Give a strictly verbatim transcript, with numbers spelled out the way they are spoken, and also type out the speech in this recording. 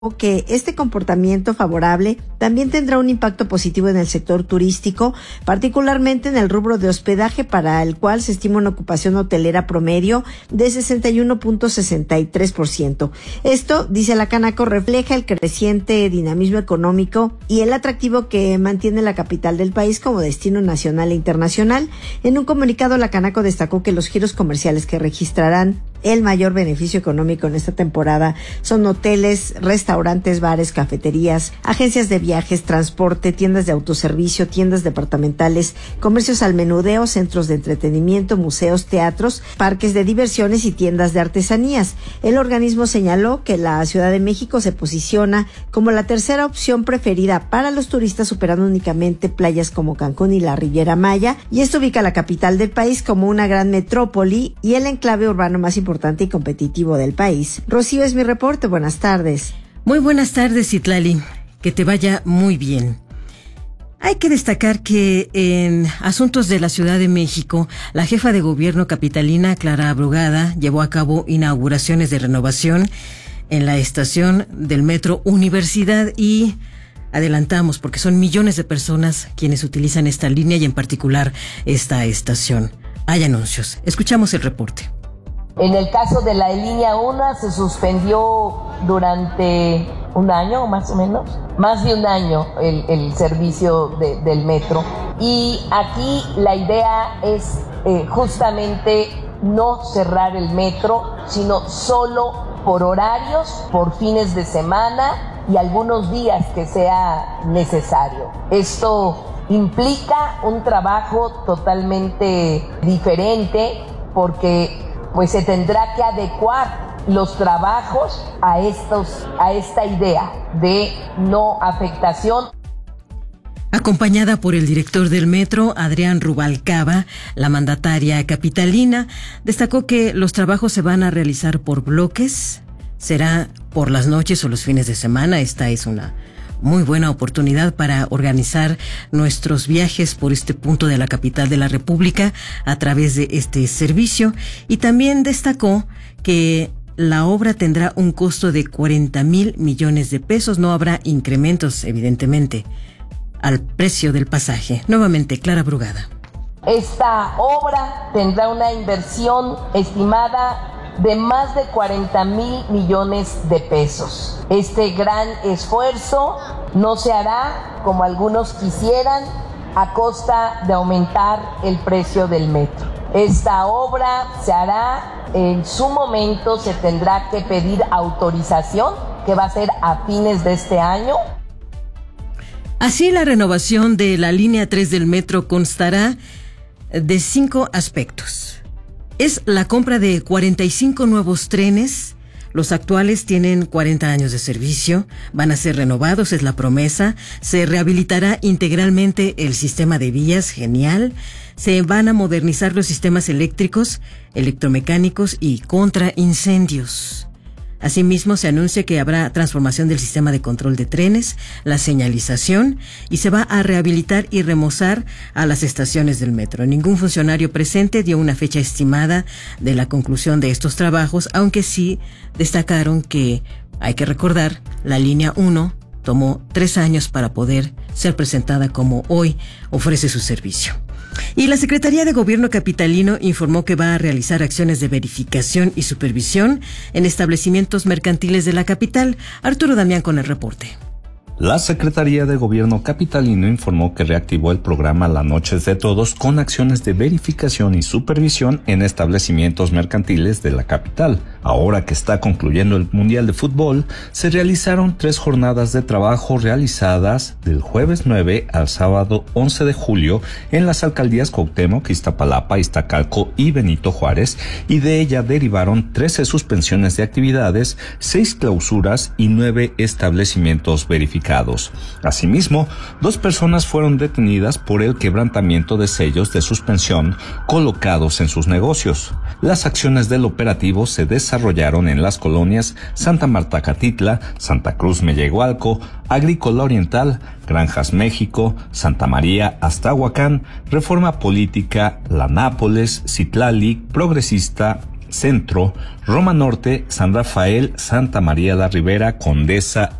que este comportamiento favorable también tendrá un impacto positivo en el sector turístico, particularmente en el rubro de hospedaje, para el cual se estima una ocupación hotelera promedio de sesenta y uno punto sesenta y tres por ciento. Esto, dice la Canaco, refleja el creciente dinamismo económico y el atractivo que mantiene la capital del país como destino nacional e internacional. En un comunicado, la Canaco destacó que los giros comerciales que registrarán el mayor beneficio económico en esta temporada son hoteles, restaurantes, bares, cafeterías, agencias de viajes, transporte, tiendas de autoservicio, tiendas departamentales, comercios al menudeo, centros de entretenimiento, museos, teatros, parques de diversiones y tiendas de artesanías. El organismo señaló que la Ciudad de México se posiciona como la tercera opción preferida para los turistas, superando únicamente playas como Cancún y la Riviera Maya, y esto ubica a la capital del país como una gran metrópoli y el enclave urbano más importante importante y competitivo del país. Rocío, es mi reporte. Buenas tardes. Muy buenas tardes, Citlali. Que te vaya muy bien. Hay que destacar que en asuntos de la Ciudad de México, la jefa de gobierno capitalina, Clara Brugada, llevó a cabo inauguraciones de renovación en la estación del Metro Universidad y adelantamos porque son millones de personas quienes utilizan esta línea y en particular esta estación. Hay anuncios. Escuchamos el reporte. En el caso de la línea uno se suspendió durante un año más o menos, más de un año el, el servicio de, del metro. Y aquí la idea es eh, justamente no cerrar el metro, sino solo por horarios, por fines de semana y algunos días que sea necesario. Esto implica un trabajo totalmente diferente porque pues se tendrá que adecuar los trabajos a estos, a esta idea de no afectación. Acompañada por el director del metro, Adrián Rubalcaba, la mandataria capitalina destacó que los trabajos se van a realizar por bloques, será por las noches o los fines de semana. Esta es una muy buena oportunidad para organizar nuestros viajes por este punto de la capital de la República a través de este servicio. Y también destacó que la obra tendrá un costo de cuarenta mil millones de pesos. No habrá incrementos, evidentemente, al precio del pasaje. Nuevamente, Clara Brugada. Esta obra tendrá una inversión estimada de más de cuarenta mil millones de pesos. Este gran esfuerzo no se hará, como algunos quisieran, a costa de aumentar el precio del metro. Esta obra se hará en su momento, se tendrá que pedir autorización, que va a ser a fines de este año. Así, la renovación de la línea tres del metro constará de cinco aspectos. Es la compra de cuarenta y cinco nuevos trenes. Los actuales tienen cuarenta años de servicio, van a ser renovados, es la promesa. Se rehabilitará integralmente el sistema de vías, genial. Se van a modernizar los sistemas eléctricos, electromecánicos y contra incendios. Asimismo, se anuncia que habrá transformación del sistema de control de trenes, la señalización, y se va a rehabilitar y remozar a las estaciones del metro. Ningún funcionario presente dio una fecha estimada de la conclusión de estos trabajos, aunque sí destacaron que, hay que recordar, la línea uno tomó tres años para poder ser presentada como hoy ofrece su servicio. Y la Secretaría de Gobierno capitalino informó que va a realizar acciones de verificación y supervisión en establecimientos mercantiles de la capital. Arturo Damián con el reporte. La Secretaría de Gobierno capitalino informó que reactivó el programa La Noche es de Todos con acciones de verificación y supervisión en establecimientos mercantiles de la capital. Ahora que está concluyendo el Mundial de Fútbol, se realizaron tres jornadas de trabajo realizadas del jueves nueve al sábado once de julio en las alcaldías Cuauhtémoc, Iztapalapa, Iztacalco y Benito Juárez, y de ella derivaron trece suspensiones de actividades, seis clausuras y nueve establecimientos verificados. Asimismo, dos personas fueron detenidas por el quebrantamiento de sellos de suspensión colocados en sus negocios. Las acciones del operativo se desarrollaron en las colonias Santa Marta Catitla, Santa Cruz Mellehualco, Agrícola Oriental, Granjas México, Santa María Aztahuacán, Reforma Política, La Nápoles, Citlali, Progresista, Centro, Roma Norte, San Rafael, Santa María la Ribera, Condesa,